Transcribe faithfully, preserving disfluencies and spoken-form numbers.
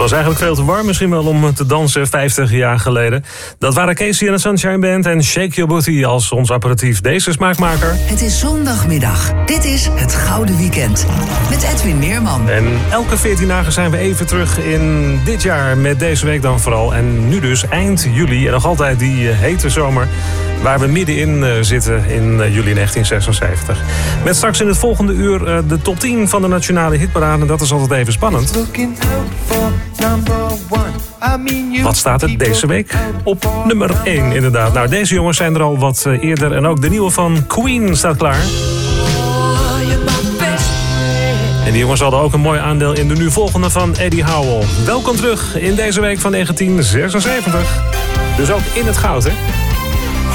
was eigenlijk veel te warm misschien wel om te dansen vijftig jaar geleden. Dat waren Casey en de Sunshine Band en Shake Your Booty als ons apparatief deze smaakmaker. Het is zondagmiddag. Dit is Het Gouden Weekend met Edwin Meerman. En elke veertien dagen zijn we even terug in dit jaar met deze week dan vooral. En nu dus eind juli en nog altijd die hete zomer waar we middenin zitten in juli negentien zesenzeventig. Met straks in het volgende uur de top tien van de nationale hitparade. Dat is altijd even spannend. Wat staat er deze week op nummer één inderdaad? Nou, deze jongens zijn er al wat eerder. En ook de nieuwe van Queen staat klaar. En die jongens hadden ook een mooi aandeel in de nu volgende van Eddie Howell. Welkom terug in deze week van negentien zesenzeventig. Dus ook in het goud, hè?